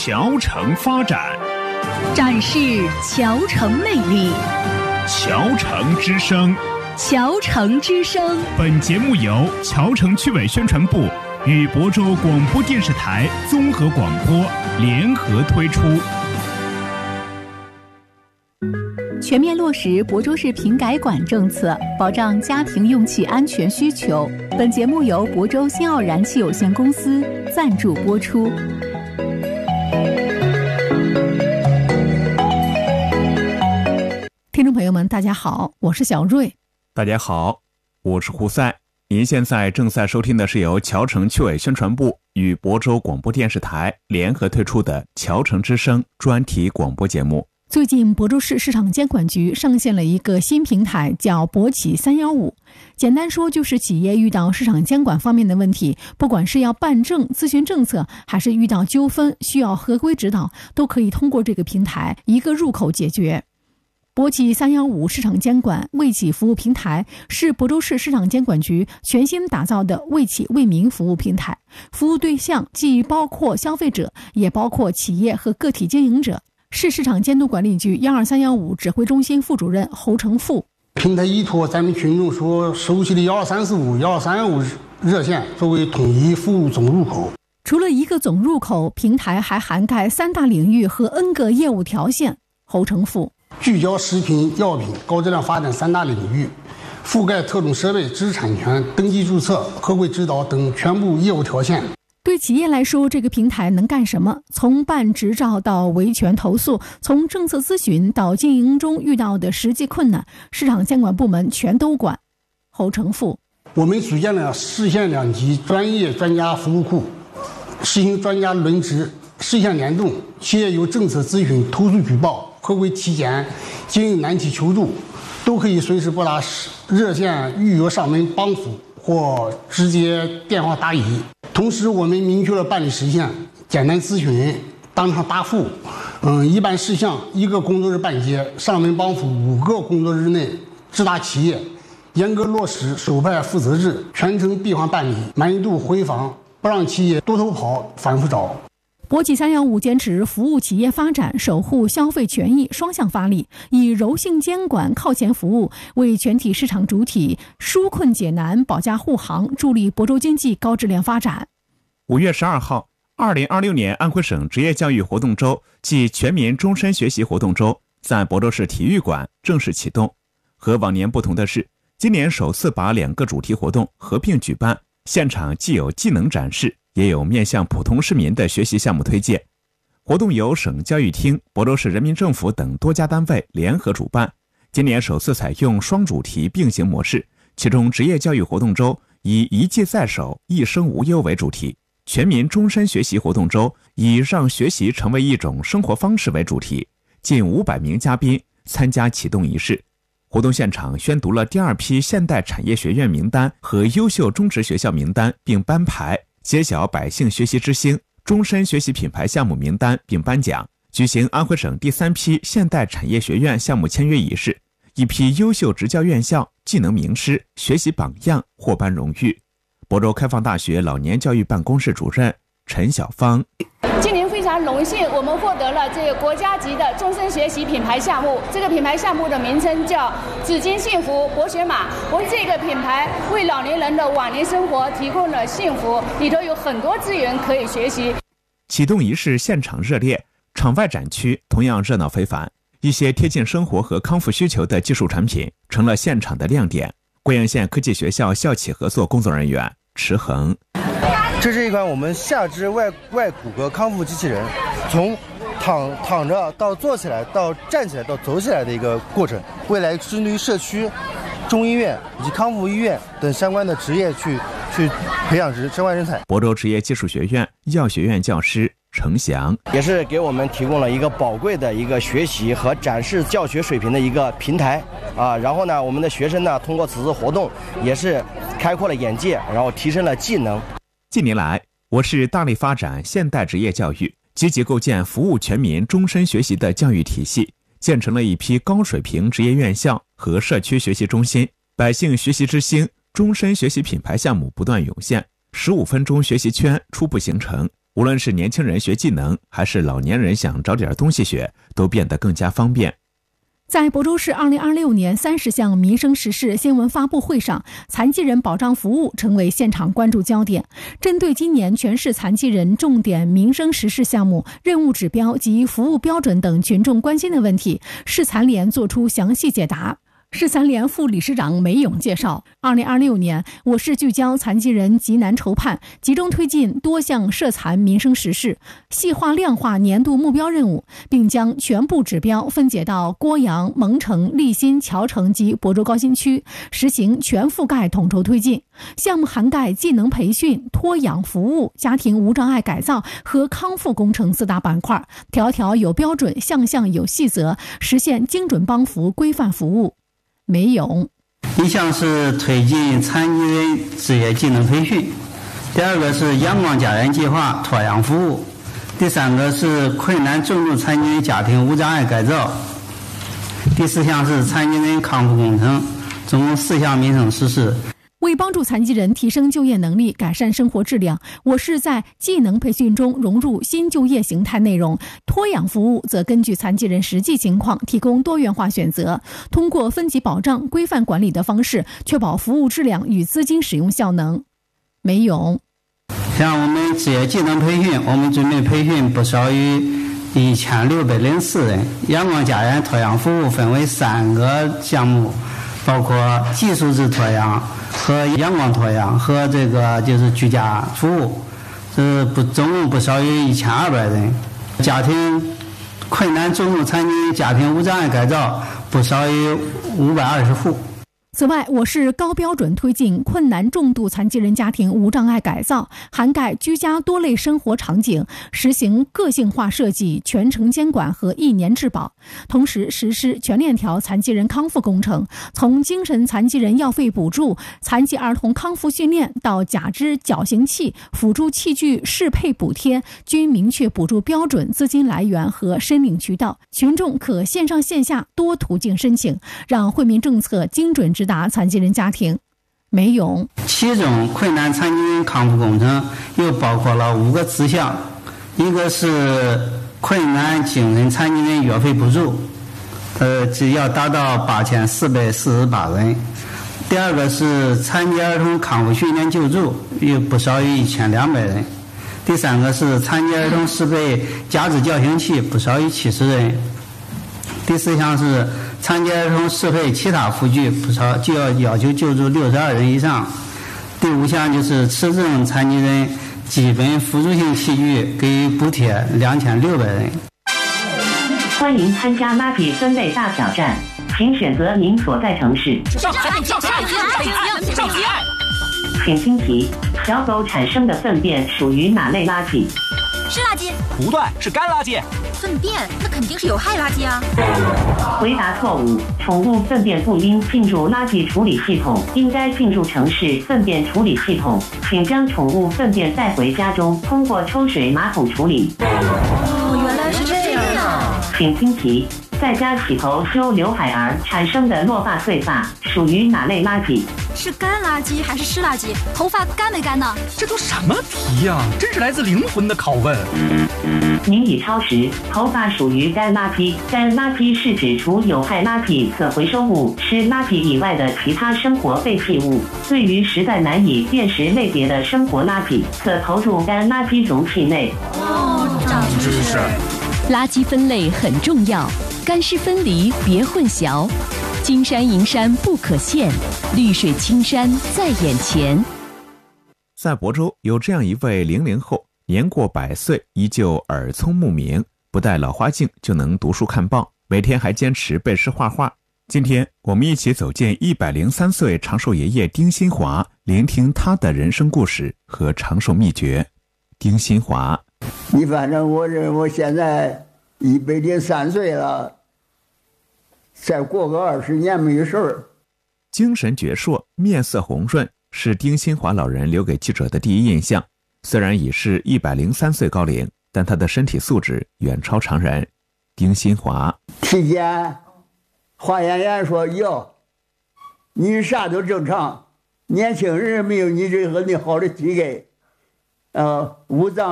侨城发展， 展示侨城魅力。 侨城之声， 侨城之声。 本节目由侨城区委宣传部与亳州广播电视台综合广播联合推出。 全面落实亳州市品改管政策，保障家庭用气安全需求。本节目由亳州新奥燃气有限公司赞助播出。听众朋友们，大家好，我是小瑞。 大家好，我是胡塞。您现在正在收听的是由侨城区委宣传部与亳州广播电视台联合推出的侨城之声专题广播节目。 最近亳州市市场监管局上线了一个新平台，叫亳企315。简单说就是企业遇到市场监管方面的问题，不管是要办证、咨询政策，还是遇到纠纷需要合规指导，都可以通过这个平台一个入口解决。亳企315市场监管为企服务平台是亳州市市场监管局全新打造的为企为民服务平台，服务对象既包括消费者，也包括企业和个体经营者。市市场监督管理局12315指挥中心副主任侯成富： 平台依托咱们群众所熟悉的12345、12315热线作为统一服务总入口。 除了一个总入口，平台还涵盖3大领域和 N 个业务条线。侯成富： 聚焦食品、药品高质量发展3大领域，覆盖特种设备、知识产权、登记注册、合规指导等全部业务条线。 对企业来说，这个平台能干什么？从办执照到维权投诉，从政策咨询到经营中遇到的实际困难，市场监管部门全都管。侯成富： 我们组建了市县2级专业专家服务库，实行专家轮值、市县联动，企业有政策咨询、投诉举报、合规体检、经营难题求助，都可以随时拨打热线预约上门帮扶或直接电话答疑。同时我们明确了办理时限，简单咨询、当场答复，一般事项1个工作日办结，上门帮扶5个工作日内直达企业，严格落实首派负责制，全程闭环办理，满意度回访，不让企业多头跑反复找。 亳企315坚持服务企业发展、守护消费权益双向发力，以柔性监管靠前服务，为全体市场主体纾困解难、保驾护航，助力亳州经济高质量发展。 5月12号，2026年安徽省职业教育活动周暨全民终身学习活动周在亳州市体育馆正式启动。和往年不同的是，今年首次把2个主题活动合并举办，现场既有技能展示，也有面向普通市民的学习项目推荐。活动由省教育厅、亳州市人民政府等多家单位联合主办，今年首次采用双主题并行模式，其中职业教育活动周以一技在手、一生无忧为主题，全民终身学习活动周以让学习成为一种生活方式为主题，近500名嘉宾参加启动仪式。活动现场宣读了第2批现代产业学院名单和优秀中职学校名单，并颁牌，揭晓百姓学习之星终身学习品牌项目名单并颁奖，举行安徽省第3批现代产业学院项目签约仪式，一批优秀职教院校、技能名师、学习榜样获颁荣誉。亳州开放大学老年教育办公室主任陈小芳： 今年非常荣幸，我们获得了这个国家级的终身学习品牌项目。这个品牌项目的名称叫紫金幸福博学马。我们这个品牌为老年人的晚年生活提供了幸福，里头有很多资源可以学习。 启动仪式现场热烈，场外展区同样热闹非凡，一些贴近生活和康复需求的技术产品成了现场的亮点。贵阳县科技学校校企合作工作人员池恒： 这是一款我们下肢外骨骼康复机器人，从躺着到坐起来到站起来到走起来的一个过程。未来针对于社区、中医院以及康复医院等相关的职业去培养相关人才。 亳州职业技术学院药学院教师程翔： 也是给我们提供了一个宝贵的一个学习和展示教学水平的一个平台啊。然后呢，我们的学生呢，通过此次活动也是开阔了眼界，然后提升了技能。 近年来，我市大力发展现代职业教育，积极构建服务全民终身学习的教育体系，建成了一批高水平职业院校和社区学习中心，百姓学习之星终身学习品牌项目不断涌现，15分钟学习圈初步形成。 无论是年轻人学技能，还是老年人想找点东西学，都变得更加方便。 在亳州市2026年30项民生实事新闻发布会上，残疾人保障服务成为现场关注焦点。针对今年全市残疾人重点民生实事项目、任务指标及服务标准等群众关心的问题，市残联作出详细解答。市残联副理事长梅勇介绍，2026年我市聚焦残疾人急难筹盼，集中推进多项社残民生实事，细化量化年度目标任务，并将全部指标分解到郭阳、蒙城、利辛、谯城及亳州高新区，实行全覆盖统筹推进。项目涵盖技能培训、托养服务、家庭无障碍改造和康复工程4大板块，条条有标准，项项有细则，实现精准帮扶、规范服务。梅勇， 一项是推进残疾人职业技能培训，第二个是阳光家园计划托养服务，第三个是困难重度残疾人家庭无障碍改造，第四项是残疾人康复工程，总共4项民生实事。 为帮助残疾人提升就业能力、改善生活质量，我市在技能培训中融入新就业形态内容，托养服务则根据残疾人实际情况提供多元化选择，通过分级保障、规范管理的方式，确保服务质量与资金使用效能。梅勇， 像我们职业技能培训，我们准备培训不少于1604人。阳光家园托养服务分为3个项目，包括技术制托养和阳光托养和这个就是居家服务，总共不少于1200人。家庭困难重度残疾人家庭无障碍改造不少于520户。 此外，我市高标准推进困难重度残疾人家庭无障碍改造，涵盖居家多类生活场景，实行个性化设计、全程监管和1年质保。同时实施全链条残疾人康复工程，从精神残疾人药费补助、残疾儿童康复训练到假肢矫形器、辅助器具适配补贴，均明确补助标准、资金来源和申领渠道，群众可线上线下多途径申请，让惠民政策精准直达残疾人家庭。梅勇， 其中困难残疾人康复工程又包括了5个子项，一个是困难精神残疾人药费补助，只要达到8448人。第二个是残疾儿童康复训练救助，又不少于1200人。第三个是残疾儿童适配假肢矫形器，不少于70人。第四项是残疾儿童适配其他辅具，不少就要求救助62人以上。第5项就是持证残疾人基本辅助性器具给予补贴2600人。 欢迎参加垃圾分类大挑战，请选择您所在城市。 上北京。 请听题：小狗产生的粪便属于哪类垃圾？ 湿垃圾。 不对，是干垃圾。 粪便那肯定是有害垃圾啊。 回答错误，宠物粪便不应进入垃圾处理系统，应该进入城市粪便处理系统。请将宠物粪便带回家中，通过抽水马桶处理。 哦，原来是这样。 请听题：在家洗头修刘海儿产生的落发碎发属于哪类垃圾？ 是干垃圾还是湿垃圾？头发干没干呢？ 这都什么题呀？真是来自灵魂的拷问。 您已超时，头发属于干垃圾。干垃圾是指除有害垃圾、可回收物、湿垃圾以外的其他生活废弃物。对于实在难以辨识类别的生活垃圾，可投入干垃圾容器内。 长知识。 垃圾分类很重要，干湿分离别混淆。金山银山不可限，绿水青山在眼前。 在亳州有这样一位00后，年过100岁，依旧耳聪目明，不戴老花镜就能读书看报，每天还坚持背诗画画。今天我们一起走进103岁长寿爷爷丁新华，聆听他的人生故事和长寿秘诀。丁新华， 你反正我现在103岁了，再过个20年没事儿。 精神矍铄，面色红润，是丁新华老人留给记者的第一印象。虽然已是103岁高龄，但他的身体素质远超常人。丁新华体检，化验员说哟，你啥都正常，年轻人没有你这个好的体格，五脏